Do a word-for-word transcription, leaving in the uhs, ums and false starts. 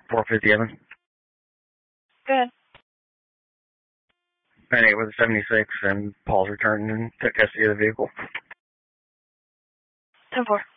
four fifty Evan. Good. nine eight with a seventy-six, and Paul's returned and took custody of the vehicle. ten four.